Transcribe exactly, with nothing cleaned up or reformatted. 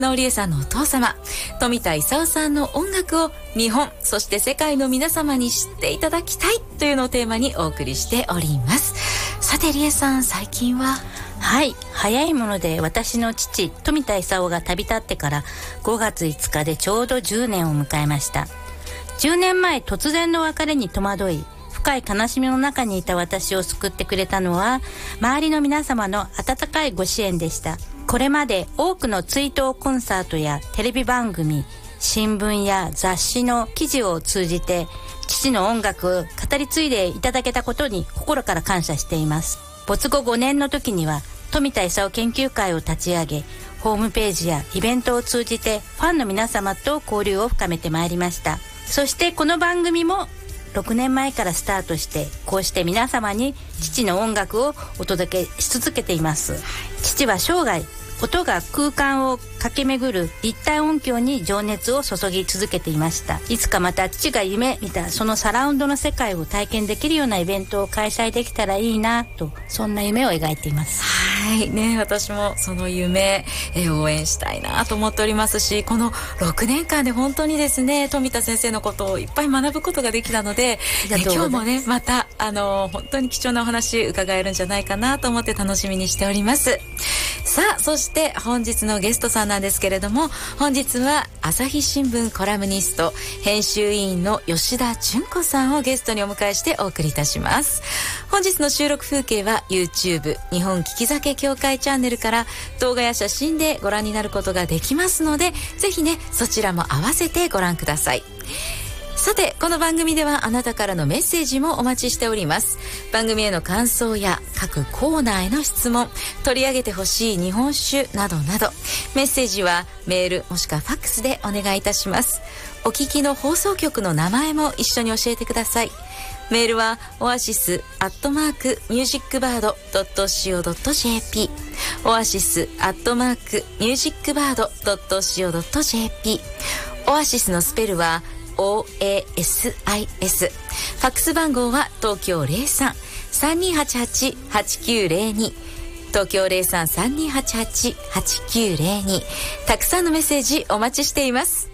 直理恵さんのお父様、富田勲さんの音楽を日本、そして世界の皆様に知っていただきたいというのをテーマにお送りしております。さて理恵さん、最近は？ はい、早いもので私の父富田勲が旅立ってからごがついつかでちょうどじゅうねんを迎えました。じゅうねんまえ突然の別れに戸惑い、深い悲しみの中にいた私を救ってくれたのは周りの皆様の温かいご支援でした。これまで多くの追悼コンサートやテレビ番組、新聞や雑誌の記事を通じて父の音楽を語り継いでいただけたことに心から感謝しています。没後ごねんの時には富田勲研究会を立ち上げ、ホームページやイベントを通じてファンの皆様と交流を深めてまいりました。そしてこの番組もろくねんまえからスタートして、こうして皆様に父の音楽をお届けし続けています。父は生涯音が空間を駆け巡る立体音響に情熱を注ぎ続けていました。いつかまた父が夢見たそのサラウンドの世界を体験できるようなイベントを開催できたらいいなと、そんな夢を描いています。 はいね、私もその夢、えー、応援したいなと思っておりますし、このろくねんかんで本当にですね、富田先生のことをいっぱい学ぶことができたので、えー、今日もねまたあのー、本当に貴重なお話伺えるんじゃないかなと思って楽しみにしております。さあ、そして本日のゲストさんなんですけれども、本日は朝日新聞コラムニスト編集委員の吉田純子さんをゲストにお迎えしてお送りいたします。本日の収録風景は YouTube 日本聞き酒協会チャンネルから動画や写真でご覧になることができますので、ぜひねそちらも合わせてご覧ください。さて、この番組ではあなたからのメッセージもお待ちしております。番組への感想や各コーナーへの質問、取り上げてほしい日本酒などなど、メッセージはメールもしくはファックスでお願いいたします。お聞きの放送局の名前も一緒に教えてください。メールはオアシスアットマークミュージックバードドットシオドットジェーピー、 オアシスアットマークミュージックバードドットシオドットジェーピー、 オアシスのスペルはオーエーエスアイエス。 ファックス番号は東京 ゼロさん さんにーはちはち はちきゅうゼロに、 東京 ゼロさん さんにーはちはち はちきゅうゼロに。 たくさんのメッセージお待ちしています。